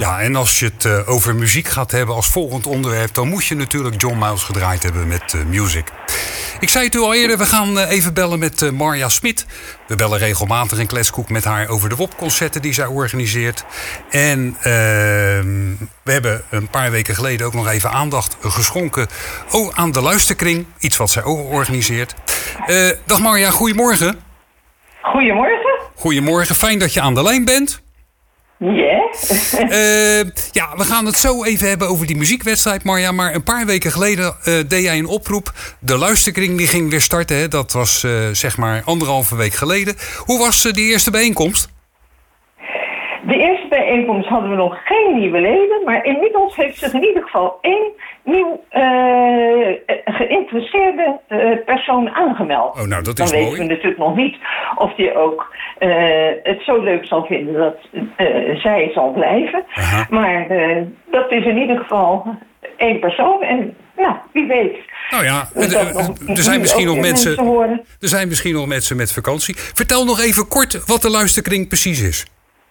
Ja, en als je het over muziek gaat hebben als volgend onderwerp, dan moet je natuurlijk John Miles gedraaid hebben met Music. Ik zei het u al eerder, we gaan even bellen met Marja Smit. We bellen regelmatig in Kletskoek met haar over de WOP-concerten die zij organiseert. En we hebben een paar weken geleden ook nog even aandacht geschonken aan de Luisterkring. Iets wat zij ook organiseert. Dag Marja, goedemorgen. Goedemorgen. Goedemorgen, fijn dat je aan de lijn bent. Ja, we gaan het zo even hebben over die muziekwedstrijd, Marja. Maar een paar weken geleden deed jij een oproep. De Luisterkring die ging weer starten. Hè? Dat was zeg maar 1,5 week geleden. Hoe was die eerste bijeenkomst? De eerste bijeenkomst hadden we nog geen nieuwe leden. Maar inmiddels heeft zich in ieder geval 1 nieuw geïnteresseerde persoon aangemeld. Oh, nou, dat is Dan mooi. weten we natuurlijk nog niet of die ook het zo leuk zal vinden dat zij zal blijven. Aha. Maar dat is in ieder geval 1 persoon. En nou, wie weet. Nou ja, er zijn misschien nog mensen met vakantie. Vertel nog even kort wat de Luisterkring precies is.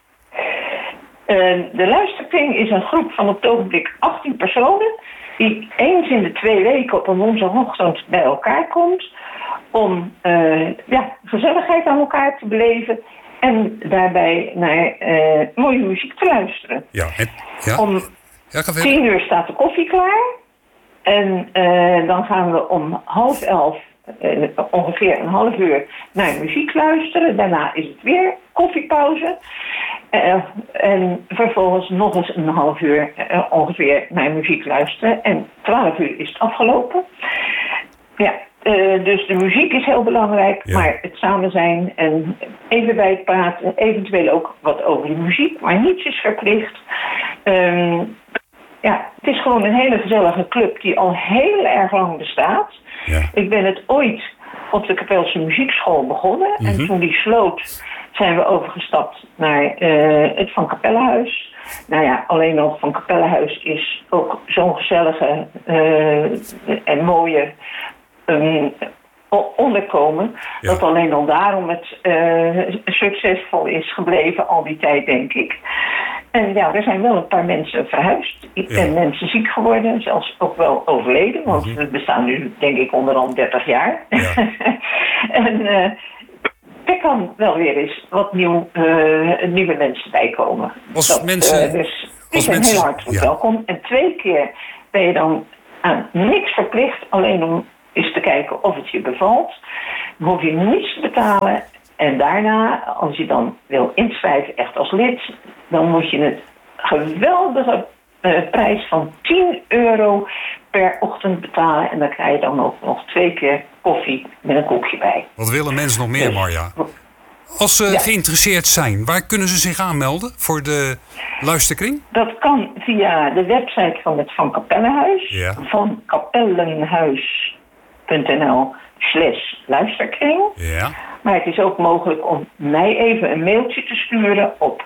De Luisterkring is een groep van op het ogenblik 18 personen... die eens in de 2 weken op een woensdagochtend bij elkaar komt... om gezelligheid aan elkaar te beleven... en daarbij naar mooie muziek te luisteren. Ja, Om 10 uur staat de koffie klaar... en dan gaan we om 10:30... ongeveer een half uur naar muziek luisteren. Daarna is het weer koffiepauze. En vervolgens nog eens een half uur ongeveer naar muziek luisteren. En 12 uur is het afgelopen. Ja, dus de muziek is heel belangrijk. Ja. Maar het samen zijn en even bij het praten. Eventueel ook wat over de muziek. Maar niets is verplicht. Het is gewoon een hele gezellige club die al heel erg lang bestaat. Ja. Ik ben het ooit op de Kapelse Muziekschool begonnen. Mm-hmm. En toen die sloot zijn we overgestapt naar het Van Capellehuis. Nou ja, alleen al het Van Capellehuis is ook zo'n gezellige en mooie onderkomen. Ja. Dat alleen al daarom het succesvol is gebleven al die tijd, denk ik. En ja, er zijn wel een paar mensen verhuisd. Ik ben mensen ziek geworden, zelfs ook wel overleden. Want we bestaan nu, denk ik, onderhand 30 jaar. Ja. En er kan wel weer eens wat nieuwe mensen bijkomen. Dus ik ben heel hartelijk welkom. En 2 keer ben je dan aan niks verplicht. Alleen om eens te kijken of het je bevalt. Dan hoef je niets te betalen. En daarna, als je dan wil inschrijven echt als lid... dan moet je het geweldige prijs van €10 per ochtend betalen. En dan krijg je dan ook nog 2 keer koffie met een koekje bij. Wat willen mensen nog meer, Marja? Als ze geïnteresseerd zijn, waar kunnen ze zich aanmelden voor de Luisterkring? Dat kan via de website van het Van Capellehuis. Ja. Van capellenhuis.nl/luisterkring. Ja. Maar het is ook mogelijk om mij even een mailtje te sturen op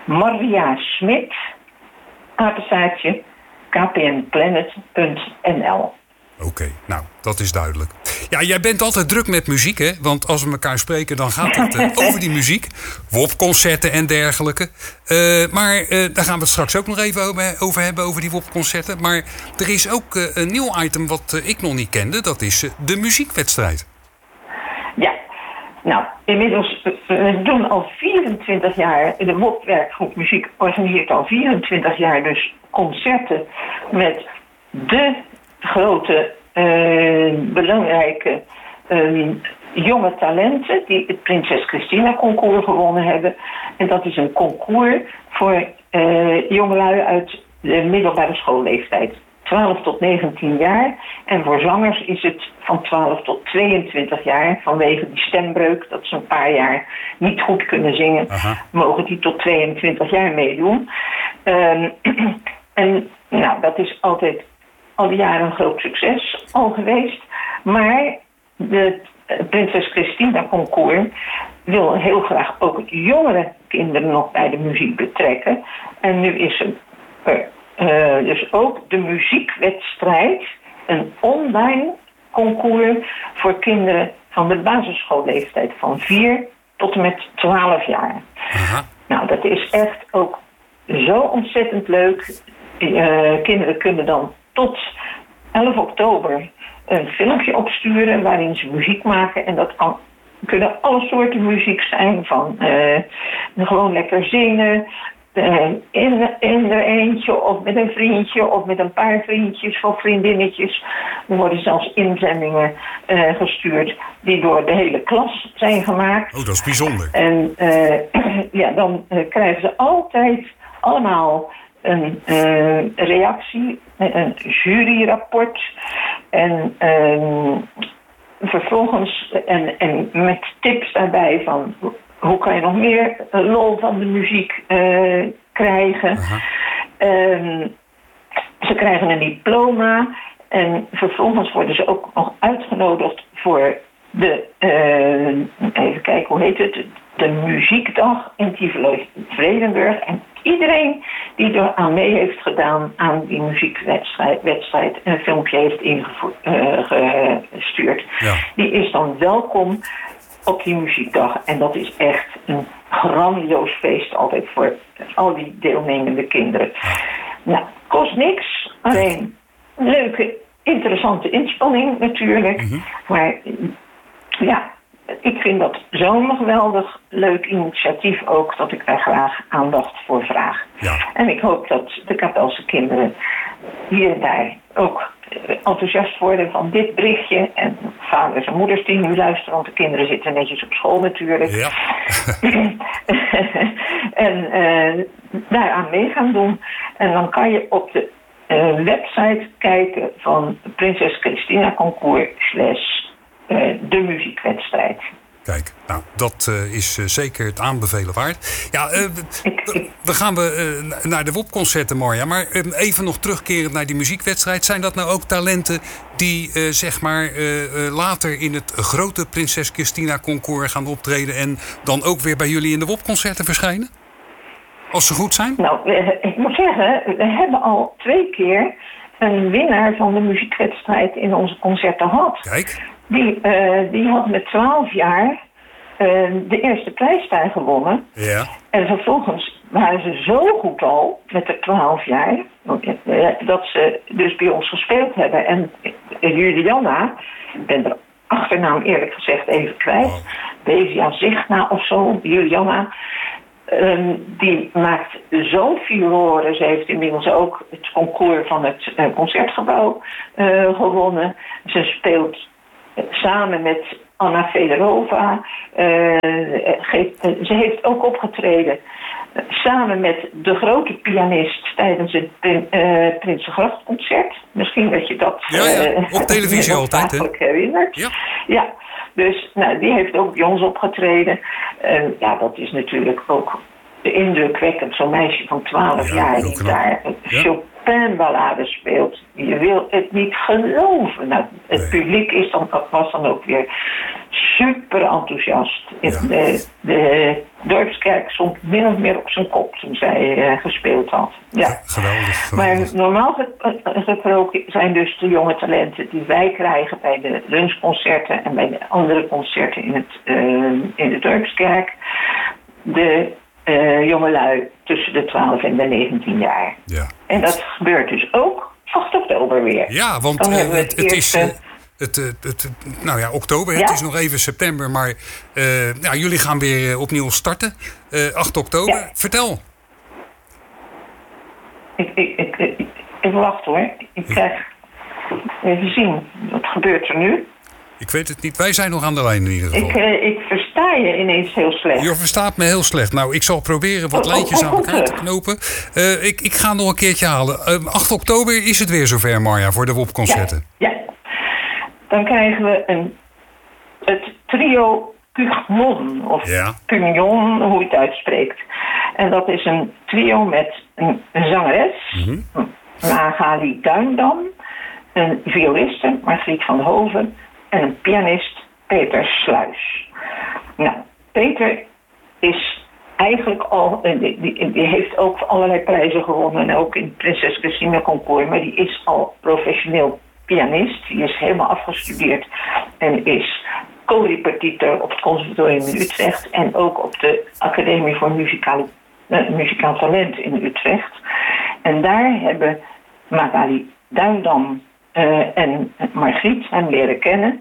mariasmit@kpnplanet.nl. Oké, nou, dat is duidelijk. Ja, jij bent altijd druk met muziek, hè? Want als we elkaar spreken, dan gaat het over die muziek. WOP-concerten en dergelijke. Maar daar gaan we het straks ook nog even over hebben, over die WOP-concerten. Maar er is ook een nieuw item wat ik nog niet kende. Dat is de muziekwedstrijd. Ja, nou, inmiddels, we doen al 24 jaar, de WOP-werkgroep Muziek organiseert al 24 jaar dus concerten met de grote, belangrijke jonge talenten die het Prinses Christina concours gewonnen hebben. En dat is een concours voor jongelui uit de middelbare schoolleeftijd. 12 tot 19 jaar. En voor zangers is het van 12 tot 22 jaar. Vanwege die stembreuk, dat ze een paar jaar niet goed kunnen zingen. Aha. Mogen die tot 22 jaar meedoen. En nou, dat is altijd al die jaren een groot succes al geweest. Maar de Prinses Christina concours wil heel graag ook jongere kinderen nog bij de muziek betrekken. En nu is er dus ook de muziekwedstrijd, een online concours voor kinderen van de basisschoolleeftijd van 4 tot en met 12 jaar. Aha. Nou, dat is echt ook zo ontzettend leuk. Kinderen kunnen dan tot 11 oktober een filmpje opsturen waarin ze muziek maken. En dat kunnen alle soorten muziek zijn. Van gewoon lekker zingen. In er eentje of met een vriendje of met een paar vriendjes of vriendinnetjes. Er worden zelfs inzendingen gestuurd die door de hele klas zijn gemaakt. Oh, dat is bijzonder. En dan krijgen ze altijd allemaal een reactie met een juryrapport. En vervolgens en met tips daarbij van hoe kan je nog meer lol van de muziek krijgen. Ze krijgen een diploma en vervolgens worden ze ook nog uitgenodigd voor de, even kijken, hoe heet het? De muziekdag in Tivoli-Vredenburg. En iedereen die er aan mee heeft gedaan aan die muziekwedstrijd een filmpje heeft ingestuurd, die is dan welkom op die muziekdag. En dat is echt een grandioos feest altijd voor al die deelnemende kinderen. Nou, kost niks. Alleen een leuke, interessante inspanning natuurlijk. Maar ja, ik vind dat zo'n geweldig leuk initiatief ook, dat ik daar graag aandacht voor vraag. Ja. En ik hoop dat de Kapelse kinderen hier en daar ook enthousiast worden van dit berichtje. En vaders en moeders die nu luisteren, want de kinderen zitten netjes op school natuurlijk. Ja. En daaraan mee gaan doen. En dan kan je op de website kijken van Prinses Christina Concours / de muziekwedstrijd. Kijk, nou, dat is zeker het aanbevelen waard. Ja, we gaan naar de WOP-concerten, Marja. Maar even nog terugkerend naar die muziekwedstrijd. Zijn dat nou ook talenten die later in het grote Prinses Christina Concours gaan optreden en dan ook weer bij jullie in de WOP-concerten verschijnen? Als ze goed zijn? Nou, ik moet zeggen, we hebben al 2 keer een winnaar van de muziekwedstrijd in onze concerten gehad. Kijk. Die had met 12 jaar de eerste prijs daar gewonnen. Ja. En vervolgens waren ze zo goed al met de 12 jaar, dat ze dus bij ons gespeeld hebben. En Juliana, ik ben de achternaam eerlijk gezegd even kwijt, Bezia Zichtna of zo, Juliana, die maakt zo furoren. Ze heeft inmiddels ook het concours van het Concertgebouw gewonnen. Ze speelt samen met Anna Fedorova. Ze heeft ook opgetreden samen met de grote pianist tijdens het Prinsengrachtconcert. Misschien dat je dat op televisie altijd herinnert. Ja. Dus die heeft ook bij ons opgetreden. Dat is natuurlijk ook indrukwekkend. Zo'n meisje van 12 jaar die daar Chopin-ballade speelt. Je wil het niet geloven. Nou, het publiek was dan ook weer super enthousiast. Ja. De dorpskerk stond min of meer op zijn kop toen zij gespeeld had. Ja. Geweldig. Maar normaal gesproken zijn dus de jonge talenten die wij krijgen bij de lunchconcerten en bij de andere concerten in de dorpskerk, de jongelui tussen de 12 en de 19 jaar. Ja. En dat gebeurt dus ook 8 oktober weer. Ja, want het is oktober, het is nog even september, maar jullie gaan weer opnieuw starten. 8 oktober. Ja. Vertel. Ik wacht hoor. Ik krijg even zien. Wat gebeurt er nu? Ik weet het niet. Wij zijn nog aan de lijn in ieder geval. Ik versta je ineens heel slecht. Je verstaat me heel slecht. Nou, ik zal proberen wat lijntjes aan elkaar te knopen. Ik ga nog een keertje halen. 8 oktober is het weer zover, Marja, voor de WOP-concerten. Ja. Dan krijgen we het trio Pugnon, of Pugnon, hoe je het uitspreekt. En dat is een trio met een zangeres, Magali Duindam, een violiste, Margriet van Hoven, en een pianist, Peter Sluis. Nou, Peter is eigenlijk al, die heeft ook allerlei prijzen gewonnen, en ook in het Prinses Christina Concours, maar die is al professioneel pianist. Die is helemaal afgestudeerd en is co-repetitor op het Conservatorium in Utrecht en ook op de Academie voor Muzikaal Talent in Utrecht. En daar hebben Magali Duindam en Margriet hem leren kennen.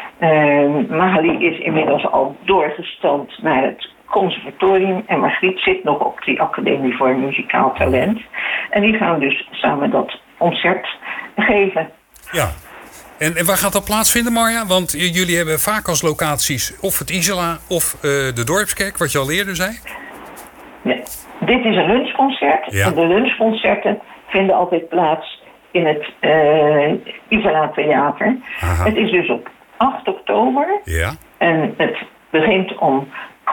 Magali is inmiddels al doorgestampt naar het conservatorium en Margriet zit nog op die Academie voor Muzikaal Talent. En die gaan dus samen dat concert geven. Ja. En waar gaat dat plaatsvinden, Marja? Want jullie hebben vaak als locaties of het Isola of de Dorpskerk, wat je al eerder zei. Ja. Dit is een lunchconcert. Ja. En de lunchconcerten vinden altijd plaats in het Isola Theater. Aha. Het is dus op 8 oktober. Ja. En het begint om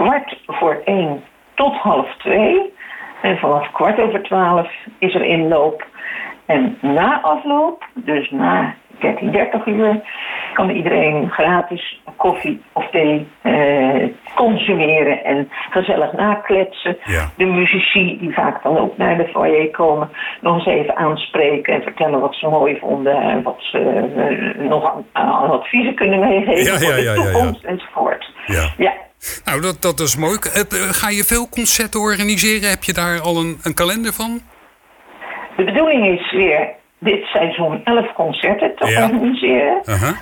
1:15 tot 1:30. En vanaf 11:15 is er inloop. En na afloop, dus na 13:30 kan iedereen gratis koffie of thee consumeren en gezellig nakletsen. Ja. De muzici die vaak dan ook naar de foyer komen, nog eens even aanspreken en vertellen wat ze mooi vonden en wat ze nog aan adviezen kunnen meegeven voor de toekomst enzovoort. Ja. Nou, dat is mooi. Ga je veel concerten organiseren? Heb je daar al een kalender van? De bedoeling is weer dit seizoen 11 concerten te organiseren.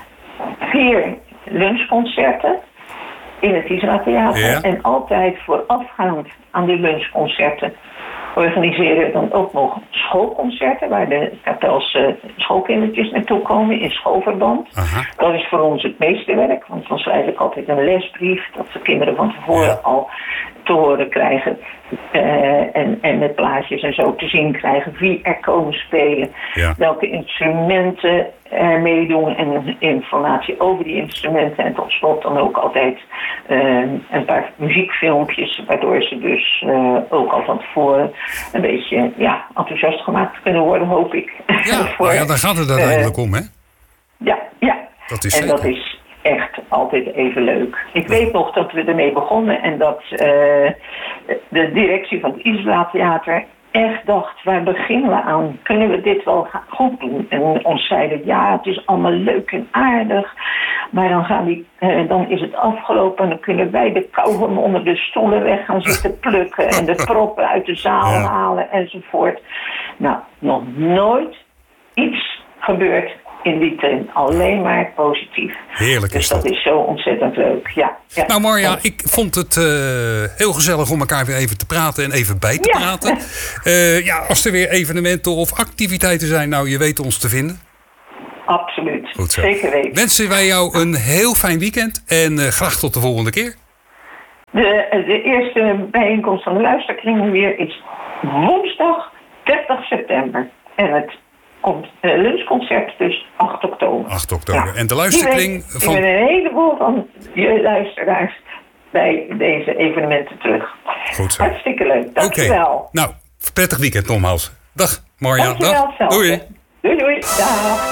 4 lunchconcerten in het Isola Theater. Ja. En altijd voorafgaand aan die lunchconcerten organiseren we dan ook nog schoolconcerten waar de Kapelse schoolkindertjes naartoe komen in schoolverband. Aha. Dat is voor ons het meeste werk, want dan schrijf ik altijd een lesbrief dat de kinderen van tevoren al te horen krijgen en met plaatjes en zo te zien krijgen wie er komen spelen, welke instrumenten er meedoen en informatie over die instrumenten en tot slot dan ook altijd een paar muziekfilmpjes waardoor ze dus ook al van tevoren een beetje enthousiast gemaakt kunnen worden, hoop ik. Ja, daar gaat het uiteindelijk om, hè? Ja. Dat is en dat is echt altijd even leuk. Ik weet nog dat we ermee begonnen en dat de directie van het Isola Theater echt dacht, waar beginnen we aan? Kunnen we dit wel goed doen? En ons zeiden, ja, het is allemaal leuk en aardig, maar dan is het afgelopen en dan kunnen wij de kauwgom onder de stoelen weg gaan zitten plukken en de proppen uit de zaal halen enzovoort. Nou, nog nooit iets gebeurd in die trend. Alleen maar positief. Heerlijk dus is dat. Dat is zo ontzettend leuk. Ja. Nou Marja, ik vond het heel gezellig om elkaar weer even te praten en even bij te praten. Als er weer evenementen of activiteiten zijn, nou, je weet ons te vinden. Absoluut. Goed zo. Zeker weten. Wensen wij jou een heel fijn weekend en graag tot de volgende keer. De eerste bijeenkomst van de luisterkring weer is woensdag 30 september. En het lunchconcert dus 8 oktober. 8 oktober. Ja. En de luisterkring van... Ik ben een heleboel van je luisteraars bij deze evenementen terug. Goed zo. Hartstikke leuk. Dankjewel. Okay. Nou, prettig weekend nogmaals. Dag Marja. Dankjewel. Dag. Doei. Doei. Dag.